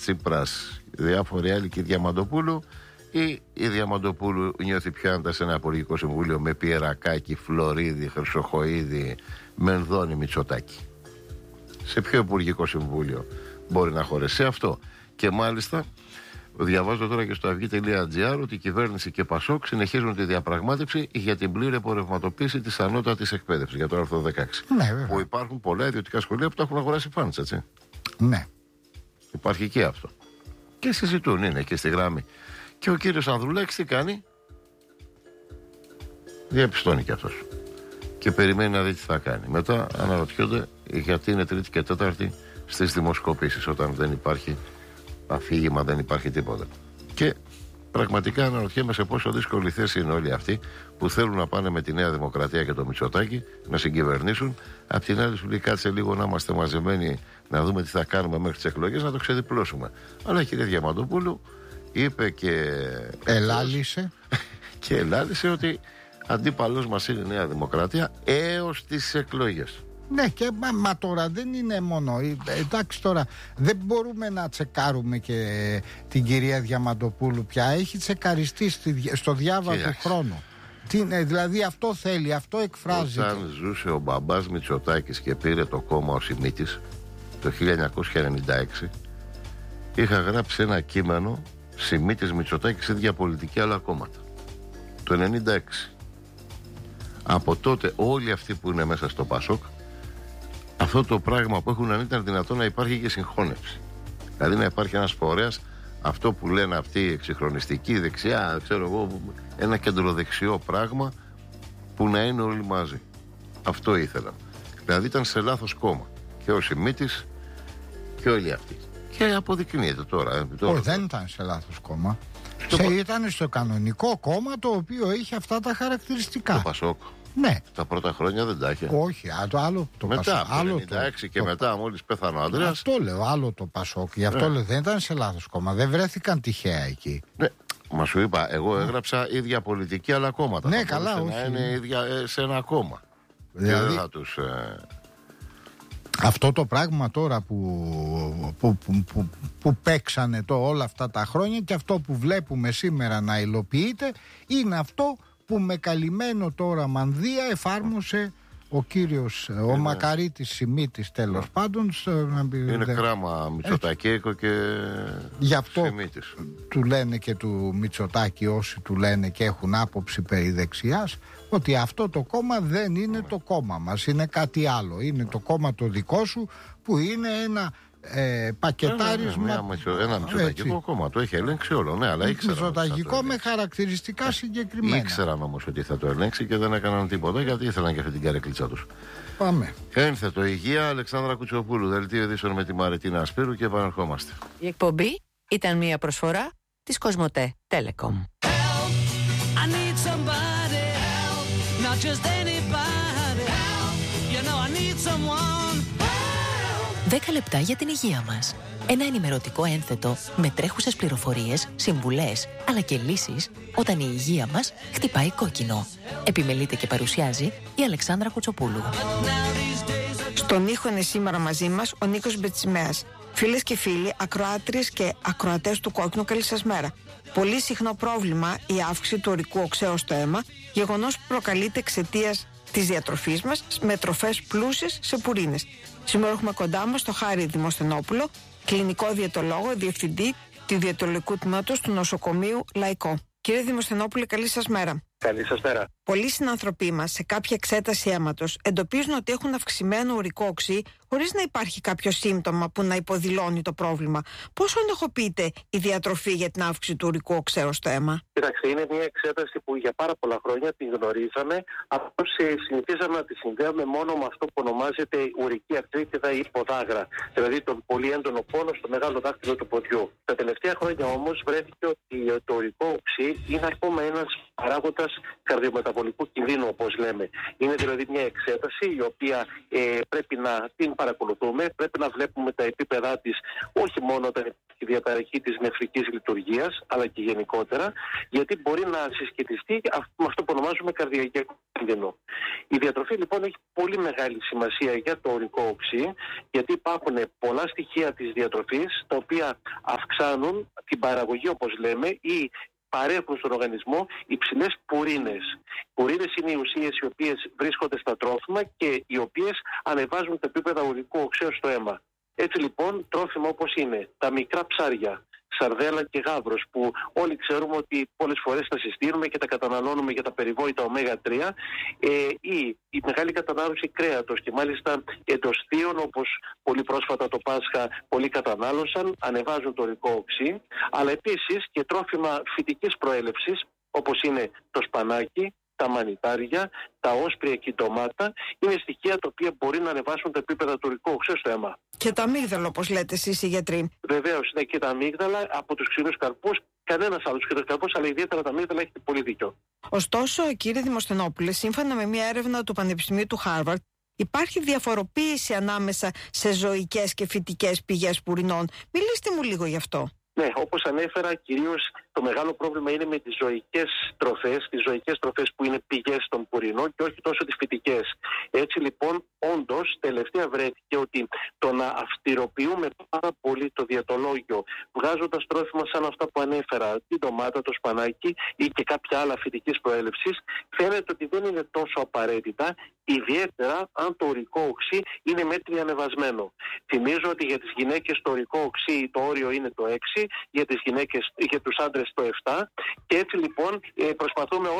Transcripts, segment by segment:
Τσίπρας, διάφοροι άλλοι και η Διαμαντοπούλου, ή η Διαμαντοπούλου νιώθει πιο άνετα σε ένα υπουργικό συμβούλιο με Πιερακάκη, Φλωρίδη, Χρυσοχοΐδη, Μενδώνη, Μητσοτάκη? Σε ποιο υπουργικό συμβούλιο μπορεί να χωρέσει αυτό? Και μάλιστα διαβάζω τώρα και στο αυγή.gr ότι η κυβέρνηση και Πασόκ συνεχίζουν τη διαπραγμάτευση για την πλήρη απορρευματοποίηση της ανώτατης εκπαίδευσης, για το άρθρο 16. Ναι, που υπάρχουν πολλά ιδιωτικά σχολεία που τα έχουν αγοράσει φάντς, έτσι. Ναι. Υπάρχει και αυτό. Και συζητούν, είναι και στη γράμμη. Και ο κύριος Ανδρουλάκης τι κάνει? Διαπιστώνει και αυτός. Και περιμένει να δει τι θα κάνει. Μετά αναρωτιόνται γιατί είναι Τρίτη και Τέταρτη στις δημοσκοπήσεις, όταν δεν υπάρχει αφήγημα, δεν υπάρχει τίποτα. Και πραγματικά αναρωτιέμαι σε πόσο δύσκολη θέση είναι όλοι αυτοί που θέλουν να πάνε με τη Νέα Δημοκρατία και το Μητσοτάκη να συγκυβερνήσουν. Απ' την άλλη σου λέει κάτσε λίγο να είμαστε μαζεμένοι, να δούμε τι θα κάνουμε μέχρι τις εκλογές, να το ξεδιπλώσουμε. Αλλά η κυρία Διαμαντοπούλου είπε και ελάλησε και ελάλησε ότι αντίπαλος μας είναι η Νέα Δημοκρατία έως τις εκλογές. Ναι, και μα τώρα δεν είναι μόνο. Εντάξει, τώρα δεν μπορούμε να τσεκάρουμε και την κυρία Διαμαντοπούλου πια. Έχει τσεκαριστεί στο διάβα του χρόνου. Δηλαδή αυτό θέλει, αυτό εκφράζεται. Όταν ζούσε ο μπαμπάς Μητσοτάκης και πήρε το κόμμα ο Σιμίτης το 1996, είχα γράψει ένα κείμενο Σιμίτης Μητσοτάκης, ίδια πολιτική άλλα κόμματα, το 1996. Από τότε όλοι αυτοί που είναι μέσα στο Πασόκ, αυτό το πράγμα που έχουν, αν ήταν δυνατόν να υπάρχει και συγχώνευση. Δηλαδή να υπάρχει ένας φορέας, αυτό που λένε αυτοί οι εξυγχρονιστικοί, δεξιά, ξέρω εγώ, ένα κεντροδεξιό πράγμα που να είναι όλοι μαζί. Αυτό ήθελαν. Δηλαδή ήταν σε λάθος κόμμα. Και ο Σιμίτης και όλοι αυτοί. Και αποδεικνύεται τώρα. Όχι, δεν ήταν σε λάθος κόμμα. Ήταν στο κανονικό κόμμα το οποίο είχε αυτά τα χαρακτηριστικά. Το Πασόκ. Ναι. Τα πρώτα χρόνια δεν τα είχε. Όχι, άλλο το μετά, Πασόκ. Μετά, το 96 και μετά, μόλις πέθανε ο Ανδρέας. Αυτό λέω, άλλο το Πασόκ. Γι' αυτό λέω, δεν ήταν σε λάθος κόμμα. Δεν βρέθηκαν τυχαία εκεί. Ναι, μα σου είπα, εγώ έγραψα ίδια πολιτική άλλα κόμματα. Ναι, καλά, όχι. Να είναι ίδια σε ένα κόμμα. Δηλαδή, δεν θα τους, αυτό το πράγμα τώρα που παίξανε όλα αυτά τα χρόνια και αυτό που βλέπουμε σήμερα να υλοποιείται είναι αυτό που με καλυμμένο τώρα μανδύα εφάρμοσε ο κύριος, ο Μακαρίτης Σιμίτης, τέλος πάντων. Είναι κράμα Μητσοτακέικο και γι' αυτό Σιμίτης. Του λένε και του Μητσοτάκη όσοι του λένε και έχουν άποψη περί δεξιάς, ότι αυτό το κόμμα δεν είναι το κόμμα μας, είναι κάτι άλλο. Είναι το κόμμα το δικό σου που είναι ένα πακετάρισμα. Ένα μητσοτακικό κόμμα, το έχει ελέγξει όλο. Ναι, αλλά μητσοτακικό με χαρακτηριστικά συγκεκριμένα. Ήξεραν όμως ότι θα το ελέγξει και δεν έκαναν τίποτα, γιατί ήθελαν και αυτή την καρεκλίτσα τους. Πάμε. Ένθετο υγεία, Αλεξάνδρα Κουτσοπούλου, δελτίο ειδήσεων με τη Μαριτίνα Ασπύρου και επανερχόμαστε. Η εκπομπή ήταν μια προσφορά της Κοσμοτέ Telecom. 10 λεπτά για την υγεία μας. Ένα ενημερωτικό ένθετο με τρέχουσες πληροφορίες, συμβουλές, αλλά και λύσεις όταν η υγεία μας χτυπάει κόκκινο. Επιμελείται και παρουσιάζει η Αλεξάνδρα Κουτσοπούλου. Στον ήχο είναι σήμερα μαζί μας ο Νίκος Μπετσιμέας. Φίλες και φίλοι, ακροάτριες και ακροατές του Κόκκινου, καλή σας μέρα. Πολύ συχνό πρόβλημα η αύξηση του ουρικού οξέως στο αίμα, γεγονός που προκαλείται εξαιτίας της διατροφής μας με τροφές πλούσιες σε πουρίνες. Σήμερα έχουμε κοντά μας τον Χάρη Δημοσθενόπουλο, κλινικό διαιτολόγο, διευθυντή του διαιτολογικού τμήματος του νοσοκομείου Λαϊκό. Κύριε Δημοσθενόπουλε, καλή σας μέρα. Καλή σας μέρα. Πολλοί συνανθρωποί μας σε κάποια εξέταση αίματος εντοπίζουν ότι έχουν αυξημένο ουρικό οξύ χωρίς να υπάρχει κάποιο σύμπτωμα που να υποδηλώνει το πρόβλημα. Πόσο ενοχοποιείται η διατροφή για την αύξηση του ουρικού οξέως στο αίμα? Κοιτάξτε, είναι μια εξέταση που για πάρα πολλά χρόνια την γνωρίζαμε. Απλώς συνηθίζαμε να τη συνδέαμε μόνο με αυτό που ονομάζεται ουρική αρτρίτιδα ή ποδάγρα. Δηλαδή τον πολύ έντονο πόνο στο μεγάλο δάχτυλο του ποδιού. Τα τελευταία χρόνια όμως βρέθηκε ότι το ουρικό οξύ είναι ακόμα ένας παράγοντας καρδιομεταβολικού κινδύνου, όπως λέμε. Είναι δηλαδή μια εξέταση η οποία πρέπει να την παρακολουθούμε, πρέπει να βλέπουμε τα επίπεδά της, όχι μόνο όταν υπάρχει διαταραχή της νεφρικής λειτουργίας, αλλά και γενικότερα, γιατί μπορεί να συσχετιστεί με αυτό που ονομάζουμε καρδιακή κίνδυνο. Η διατροφή λοιπόν έχει πολύ μεγάλη σημασία για το ορικό οξύ, γιατί υπάρχουν πολλά στοιχεία της διατροφής τα οποία αυξάνουν την παραγωγή, όπως λέμε, ή παρέχουν στον οργανισμό υψηλές πουρίνες. Πουρίνες είναι οι ουσίες οι οποίες βρίσκονται στα τρόφιμα και οι οποίες ανεβάζουν τα επίπεδα ουρικού οξέως στο αίμα. Έτσι λοιπόν, τρόφιμα όπως είναι τα μικρά ψάρια, σαρδέλα και γάβρος, που όλοι ξέρουμε ότι πολλές φορές τα συστήνουμε και τα καταναλώνουμε για τα περιβόητα ω3, ή η μεγάλη κατανάλωση κρέατος και μάλιστα εντοστίων, όπως πολύ πρόσφατα το Πάσχα πολλοί κατανάλωσαν, ανεβάζουν το ορικό οξύ, αλλά επίσης και τρόφιμα φυτικής προέλευσης, όπως είναι το σπανάκι, τα μανιτάρια, τα όσπρια και η ντομάτα, είναι στοιχεία τα οποία μπορεί να ανεβάσουν τα επίπεδα του ουρικού οξέως στο αίμα. Και τα αμύγδαλα, όπως λέτε εσείς οι γιατροί. Βεβαίως, είναι και τα αμύγδαλα από τους ξηρούς καρπούς. Κανένας άλλος ξηρούς καρπούς, αλλά ιδιαίτερα τα αμύγδαλα, έχετε πολύ δίκιο. Ωστόσο, κύριε Δημοσθενόπουλε, σύμφωνα με μια έρευνα του Πανεπιστημίου του Χάρβαρντ, υπάρχει διαφοροποίηση ανάμεσα σε ζωικές και φυτικές πηγές πουρινών. Μιλήστε μου λίγο γι' αυτό. Ναι, όπως ανέφερα, κυρίως το μεγάλο πρόβλημα είναι με τις ζωικές τροφές που είναι πηγές των πουρινών και όχι τόσο τις φυτικές. Έτσι λοιπόν, όντως, τελευταία βρέθηκε ότι το να αυστηροποιούμε πάρα πολύ το διαιτολόγιο, βγάζοντας τρόφιμα σαν αυτά που ανέφερα, την ντομάτα, το σπανάκι ή και κάποια άλλα φυτικής προέλευσης, φαίνεται ότι δεν είναι τόσο απαραίτητα, ιδιαίτερα αν το ορικό οξύ είναι μέτρια ανεβασμένο. Θυμίζω ότι για τις γυναίκες το ορικό οξύ το όριο είναι το 6, για τους άντρες το 7, και έτσι λοιπόν προσπαθούμε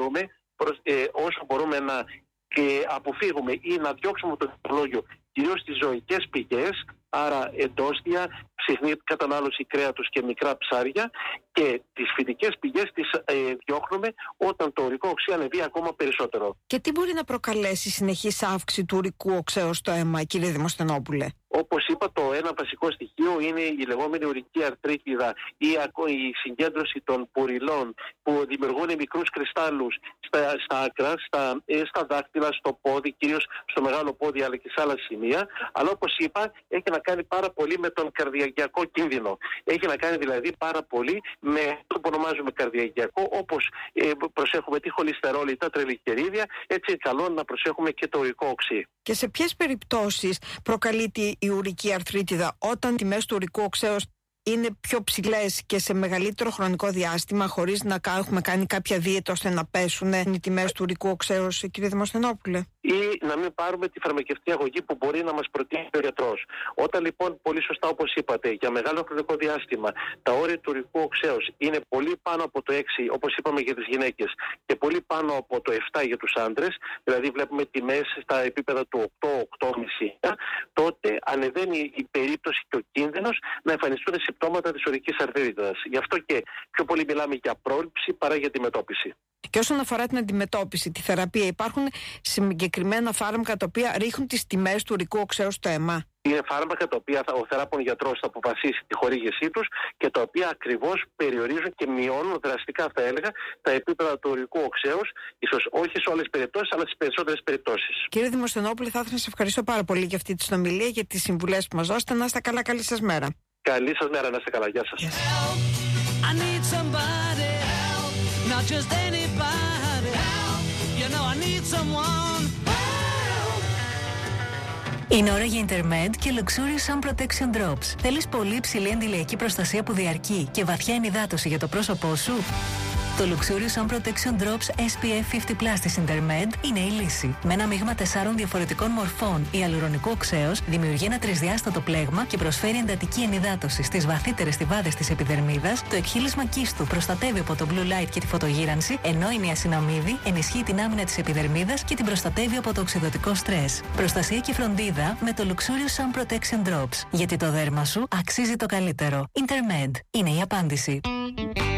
όσο μπορούμε να αποφύγουμε ή να διώξουμε το διαιτολόγιο κυρίως στις ζωικές πηγές, άρα εντόστια, συχνή κατανάλωση κρέατος και μικρά ψάρια, και τις φυτικές πηγές τις διώχνουμε όταν το ορικό οξύ ανεβεί ακόμα περισσότερο. Και τι μπορεί να προκαλέσει συνεχής αύξηση του ορικού οξέως στο αίμα, κύριε Δημοσθενόπουλε? Όπως είπα, το ένα βασικό στοιχείο είναι η λεγόμενη ουρική αρθρίτιδα ή η συγκέντρωση των πουριλών που δημιουργούν μικρούς κρυστάλλους στα άκρα, στα δάχτυλα, στο πόδι, κυρίως στο μεγάλο πόδι αλλά και σε άλλα σημεία. Αλλά όπως είπα, έχει να κάνει πάρα πολύ με τον καρδιαγγειακό κίνδυνο. Έχει να κάνει δηλαδή πάρα πολύ με αυτό που ονομάζουμε καρδιαγγειακό, όπως προσέχουμε τη χολυστερόλη, τα τριγλικερίδια, έτσι καλό να προσέχουμε και το ουρικό οξύ. Και σε ποιες περιπτώσεις προκαλείται η ουρική αρθρίτιδα? Όταν τιμές του ουρικού οξέως είναι πιο ψηλές και σε μεγαλύτερο χρονικό διάστημα, χωρίς να έχουμε κάνει κάποια δίαιτα ώστε να πέσουν οι τιμές του ουρικού οξέως, κύριε Δημοσθενόπουλε? Ή να μην πάρουμε τη φαρμακευτική αγωγή που μπορεί να μας προτείνει ο γιατρός. Όταν λοιπόν, πολύ σωστά όπως είπατε, για μεγάλο χρονικό διάστημα τα όρια του ουρικού οξέως είναι πολύ πάνω από το 6, όπως είπαμε για τις γυναίκες, και πολύ πάνω από το 7 για τους άντρες, δηλαδή βλέπουμε τιμές στα επίπεδα του 8-8,5, τότε ανεβαίνει η περίπτωση και ο κίνδυνος να εμφανιστούν συμπτώματα της ουρικής αρθρίτιδας. Γι' αυτό και πιο πολύ μιλάμε για πρόληψη παρά για αντιμετώπιση. Και όσον αφορά την αντιμετώπιση, τη θεραπεία, υπάρχουν συγκεκριμένα φάρμακα τα οποία ρίχνουν τις τιμές του ουρικού οξέως στο αίμα? Είναι φάρμακα τα οποία ο θεράπων γιατρός θα αποφασίσει τη χορήγησή τους και τα οποία ακριβώς περιορίζουν και μειώνουν δραστικά, θα έλεγα, τα επίπεδα του ουρικού οξέως, ίσως όχι σε όλες τις περιπτώσεις, αλλά στις περισσότερες περιπτώσεις. Κύριε Δημοσθενόπουλε, θα ήθελα να σας ευχαριστώ πάρα πολύ για αυτή τη συνομιλία, για τις συμβουλές που μας δώσετε. Να είστε καλά, καλή σας μέρα. Καλή σας μέρα, να είστε καλά. Γεια σας. Not just anybody, you know I need someone. Είναι ώρα για Intermed και Luxurious Sun Protection Drops. Θέλεις πολύ υψηλή αντιλιακή προστασία που διαρκεί και βαθιά ενυδάτωση για το πρόσωπό σου? Το Luxurious Sun Protection Drops SPF 50+ της Intermed είναι η λύση. Με ένα μείγμα 4 διαφορετικών μορφών ιαλουρονικού οξέως δημιουργεί ένα τρισδιάστατο πλέγμα και προσφέρει εντατική ενυδάτωση στις βαθύτερες στιβάδες της επιδερμίδας. Το εκχύλισμα κύστου προστατεύει από το blue light και τη φωτογύρανση, ενώ η νιασιναμίδη ενισχύει την άμυνα της επιδερμίδας και την προστατεύει από το οξυδωτικό στρες. Προστασία και φροντίδα με το Luxurious Sun Protection Drops. Γιατί το δέρμα σου αξίζει το καλύτερο. Intermed είναι η απάντηση.